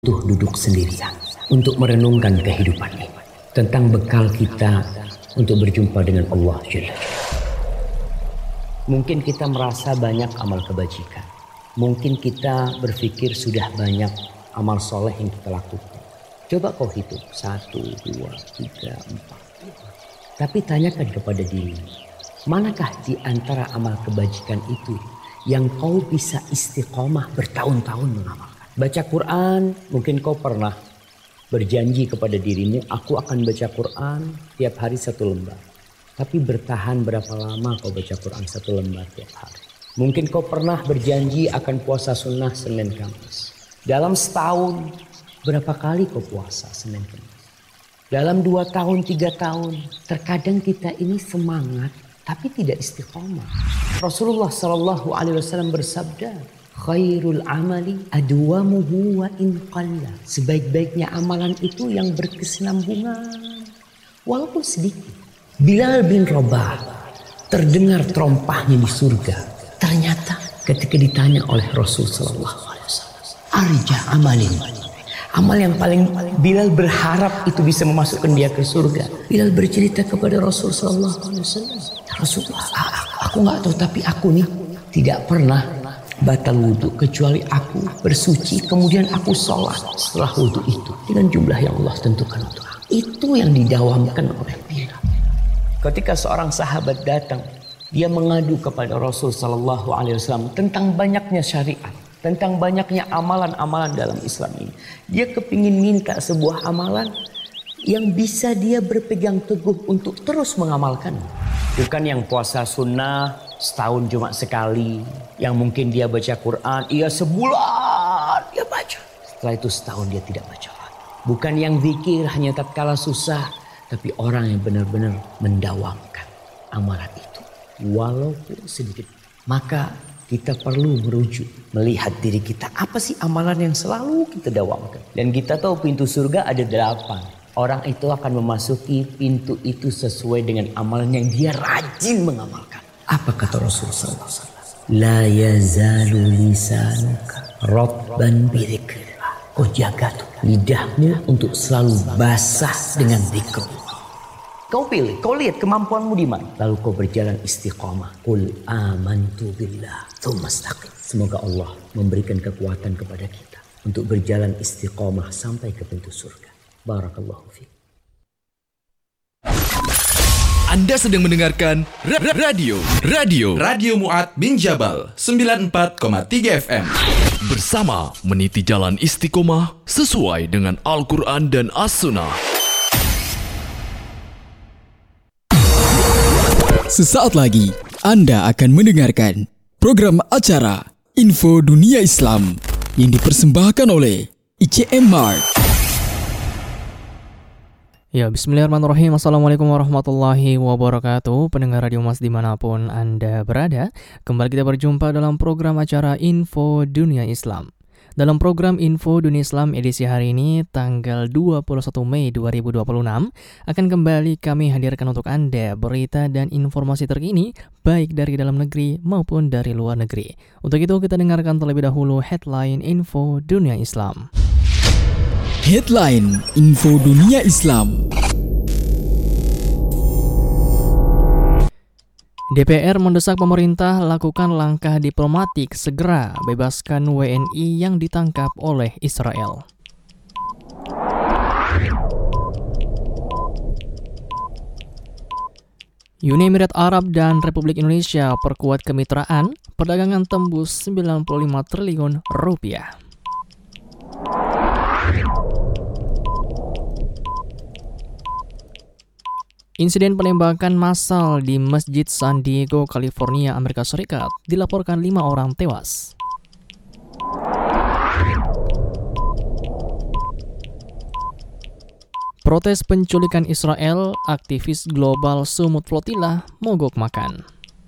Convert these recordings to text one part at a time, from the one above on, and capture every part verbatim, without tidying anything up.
butuh duduk sendirian untuk merenungkan kehidupan ini, tentang bekal kita untuk berjumpa dengan Allah Jalla Jalla. Mungkin kita merasa banyak amal kebajikan, mungkin kita berpikir sudah banyak amal soleh yang kita lakukan. Coba kau hitung, satu, dua, tiga, empat. Tapi tanyakan kepada diri, manakah di antara amal kebajikan itu yang kau bisa istiqomah bertahun-tahun mengamalkan? Baca Quran, mungkin kau pernah berjanji kepada dirimu, aku akan baca Quran tiap hari satu lembar. Tapi bertahan berapa lama kau baca Quran satu lembar tiap hari? Mungkin kau pernah berjanji akan puasa sunnah Senin Kamis. Dalam setahun, berapa kali kau puasa Senin Kamis? Dalam dua tahun, tiga tahun, terkadang kita ini semangat tapi tidak istiqomah. Rasulullah Shallallahu Alaihi Wasallam bersabda, khairul amali adwamuhu wa in qalla. Sebaik-baiknya amalan itu yang berkesinambungan walaupun sedikit. Bilal bin Rabah terdengar terompahnya di surga. Ternyata ketika ditanya oleh Rasul Sallallahu Alaihi Wasallam, arja amalin, amal yang paling Bilal berharap itu bisa memasukkan dia ke surga. Bilal bercerita kepada Rasul Sallallahu Alaihi Wasallam, Rasulullah, aku nggak tahu tapi aku nih tidak pernah batal wudhu kecuali aku bersuci kemudian aku sholat setelah wudhu itu dengan jumlah yang Allah tentukan untuk aku. Itu yang didawamkan oleh Bilal. Ketika seorang sahabat datang, dia mengadu kepada Rasul Sallallahu Alaihi Wasallam tentang banyaknya syariat, tentang banyaknya amalan-amalan dalam Islam ini. Dia kepingin minta sebuah amalan yang bisa dia berpegang teguh untuk terus mengamalkan. Bukan yang puasa sunnah setahun cuma sekali, yang mungkin dia baca Quran, ia sebulan dia baca. Setelah itu setahun dia tidak baca lagi. Bukan yang zikir hanya tatkala susah, tapi orang yang benar-benar mendawamkan amalan itu walaupun sedikit. Maka kita perlu merujuk, melihat diri kita, apa sih amalan yang selalu kita dawamkan. Dan kita tahu pintu surga ada delapan. Orang itu akan memasuki pintu itu sesuai dengan amalan yang dia rajin mengamalkan. Apa kata Rasulullah sallallahu alaihi wasallam? La yazalu lisanuka ratban bidzikrillah. Kau jaga tuh lidahmu untuk selalu basah dengan zikr. Kau pilih, kau lihat kemampuanmu di mana. Lalu kau berjalan istiqamah. Qul amantu billah tsumma istaqim. Semoga Allah memberikan kekuatan kepada kita untuk berjalan istiqamah sampai ke pintu surga. Barakallahu fiik. Anda sedang mendengarkan ra- ra- radio Radio Radio Mu'ad bin Jabal sembilan puluh empat koma tiga F M. Bersama meniti jalan istiqomah sesuai dengan Al-Quran dan As-Sunnah. Sesaat lagi Anda akan mendengarkan program acara Info Dunia Islam yang dipersembahkan oleh I C M Mart. Ya, bismillahirrahmanirrahim. Assalamualaikum warahmatullahi wabarakatuh. Pendengar Radio Mas dimanapun Anda berada, kembali kita berjumpa dalam program acara Info Dunia Islam. Dalam program Info Dunia Islam edisi hari ini, tanggal dua puluh satu Mei dua ribu dua puluh enam, akan kembali kami hadirkan untuk Anda berita dan informasi terkini, baik dari dalam negeri maupun dari luar negeri. Untuk itu kita dengarkan terlebih dahulu headline Info Dunia Islam. Headline Info Dunia Islam. D P R mendesak pemerintah lakukan langkah diplomatik segera bebaskan W N I yang ditangkap oleh Israel. Uni Emirat Arab dan Republik Indonesia perkuat kemitraan, perdagangan tembus sembilan puluh lima triliun rupiah. Insiden penembakan massal di Masjid San Diego, California, Amerika Serikat dilaporkan lima orang tewas. Protes penculikan Israel, aktivis global Sumut Flotilla mogok makan.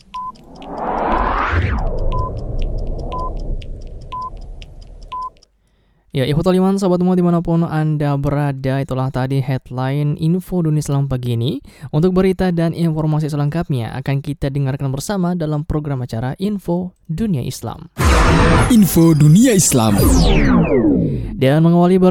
Ya, ikhwatul iman, sahabatmu dimanapun Anda berada, itulah tadi headline Info Dunia Islam pagi ini. Untuk berita dan informasi selengkapnya akan kita dengarkan bersama dalam program acara Info Dunia Islam. Info Dunia Islam. Dan mengawali